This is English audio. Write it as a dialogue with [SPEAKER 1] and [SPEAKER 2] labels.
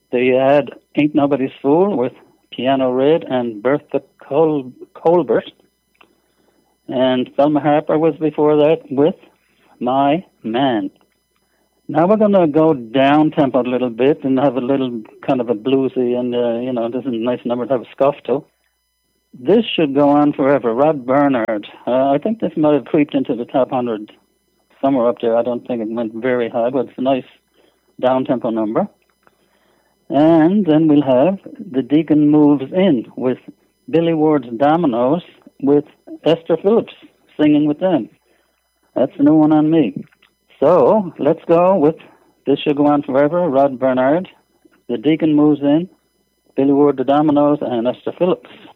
[SPEAKER 1] They had Ain't Nobody's Fool with Piano Red and Bertha Colbert. And Thelma Harper was before that with My Man. Now we're going to go down-tempo a little bit and have a little kind of a bluesy and, this is a nice number to have a scuff to. This should go on forever. Rod Bernard. I think this might have creeped into the top 100 somewhere up there. I don't think it went very high, but it's a nice down-tempo number. And then we'll have The Deacon Moves In with Billy Ward's Dominoes with Esther Phillips singing with them. That's a new one on me. So let's go with This Should Go On Forever, Rod Bernard, The Deacon Moves In, Billy Ward, The Dominoes, and Esther Phillips.